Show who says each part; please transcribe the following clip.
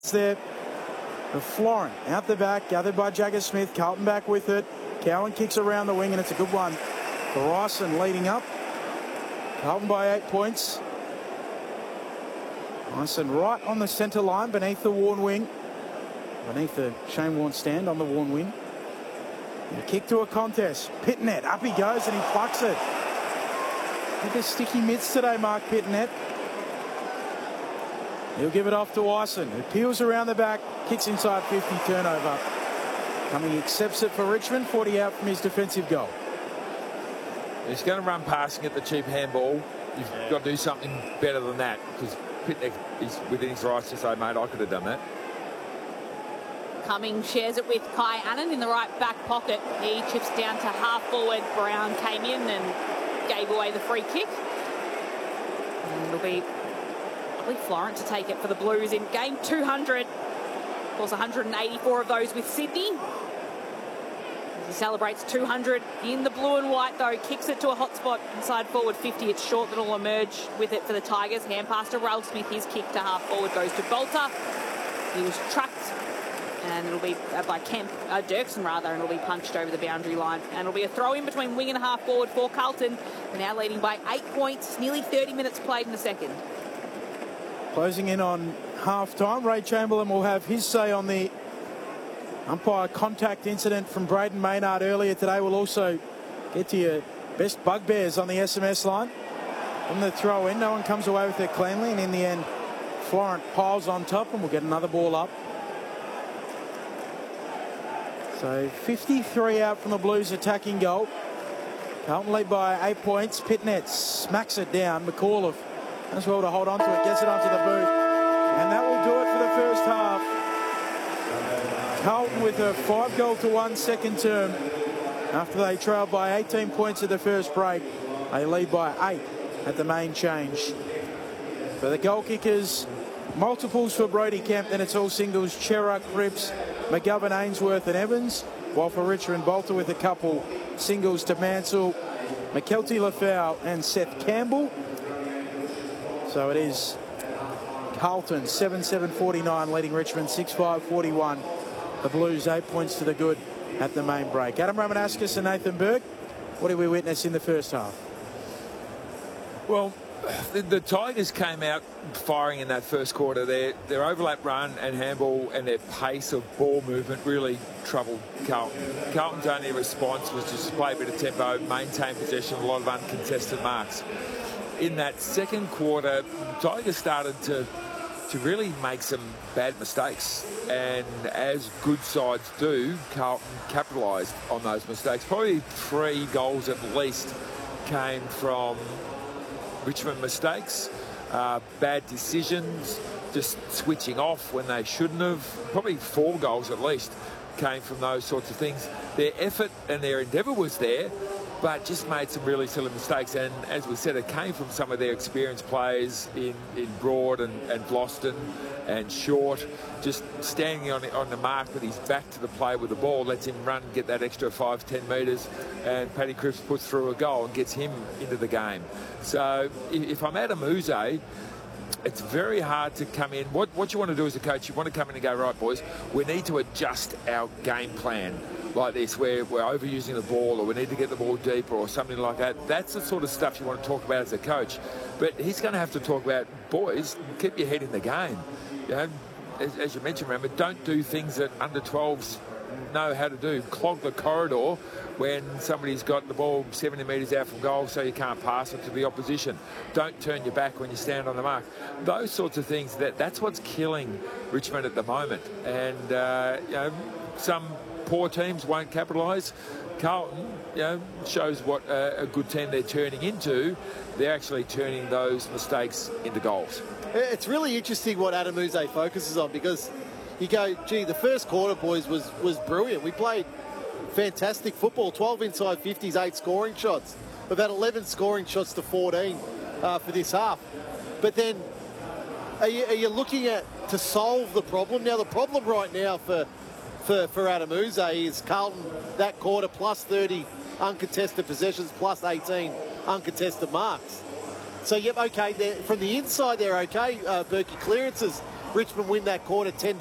Speaker 1: It's there. The Florent out the back, gathered by Jagger Smith. Carlton back with it. Cowan kicks around the wing, and it's a good one for Ryson leading up. Carlton by 8 points. Ryson right on the centre line beneath the Warren wing. Beneath the Shane Warne stand on the Warren wing. And a kick to a contest. Pittonet, up he goes and he plucks it. With the sticky mitts today, Mark Pittonet. He'll give it off to Wyson, who peels around the back, kicks inside 50, turnover. Cumming accepts it for Richmond, 40 out from his defensive goal.
Speaker 2: He's going to run passing at the cheap handball. You've got to do something better than that, because Pittonet is within his rights to say, mate, I could have done that.
Speaker 3: Cumming shares it with Kai Annan in the right back pocket. He chips down to half forward. Brown came in and gave away the free kick. And it'll be Florent to take it for the Blues in game 200. Of course, 184 of those with Sydney. As he celebrates 200 in the blue and white, though, kicks it to a hot spot inside forward 50. It's Short that'll emerge with it for the Tigers. Hand pass to Ralph Smith. His kick to half forward goes to Bolter. He was trucked, and it'll be by Dirksen rather, and it'll be punched over the boundary line. And it'll be a throw in between wing and half forward for Carlton. We're now leading by 8 points. Nearly 30 minutes played in the second.
Speaker 1: Closing in on half-time. Ray Chamberlain will have his say on the umpire contact incident from Braden Maynard earlier today. We'll also get to your best bugbears on the SMS line. From the throw-in, no one comes away with it cleanly, and in the end, Florent piles on top, and we'll get another ball up. So 53 out from the Blues attacking goal. Carlton lead by 8 points. Pittonet smacks it down. McAuliffe as well to hold on to it, gets it onto the boot, and that will do it for the first half. Carlton with a 5-goal-to-1 second term after they trailed by 18 points at the first break. They lead by 8 at the main change. For the goal kickers, multiples for Brody Kemp, then it's all singles. Chera, Cripps, McGovern, Ainsworth and Evans, while for Richmond, Bolter with a couple singles to Mansell, McKelty, Lafau and Seth Campbell. So it is Carlton 7-7-49 leading Richmond 6-5-41. The Blues 8 points to the good at the main break. Adam Ramanauskas and Nathan Burke, what did we witness in the first half?
Speaker 2: Well, the Tigers came out firing in that first quarter. Their overlap run and handball and their pace of ball movement really troubled Carlton. Carlton's only response was just to play a bit of tempo, maintain possession, a lot of uncontested marks. In that second quarter, Tigers started to really make some bad mistakes, and as good sides do, Carlton capitalised on those mistakes. Probably 3 goals at least came from Richmond mistakes, bad decisions, just switching off when they shouldn't have. Probably 4 goals at least came from those sorts of things. Their effort and their endeavour was there, but just made some really silly mistakes. And as we said, it came from some of their experienced players in Broad and Vlosten and Short, just standing on the mark with his back to the play with the ball, lets him run, get that extra 5-10 metres, and Paddy Cripps puts through a goal and gets him into the game. So if I'm Adam Yze, it's very hard to come in. What you want to do as a coach, you want to come in and go, right, boys, we need to adjust our game plan like this, where we're overusing the ball, or we need to get the ball deeper, or something like that. That's the sort of stuff you want to talk about as a coach. But he's going to have to talk about, boys, keep your head in the game. You know, as you mentioned, remember, don't do things that under 12s know how to do. Clog the corridor when somebody's got the ball 70 metres out from goal so you can't pass it to the opposition. Don't turn your back when you stand on the mark. Those sorts of things, that's what's killing Richmond at the moment. And, you know, some poor teams won't capitalise. Carlton, you know, shows what a good team they're turning into. They're actually turning those mistakes into goals.
Speaker 4: It's really interesting what Adam Yze focuses on, because you go, gee, the first quarter, boys, was brilliant. We played fantastic football, 12 inside 50s, 8 scoring shots. We've had 11 scoring shots to 14 for this half. But then, are you looking at to solve the problem? Now, the problem right now for Adam Yze is Carlton that quarter plus 30 uncontested possessions plus 18 uncontested marks. So, yep, okay, from the inside they're okay. Berkey clearances Richmond win that quarter 10-2.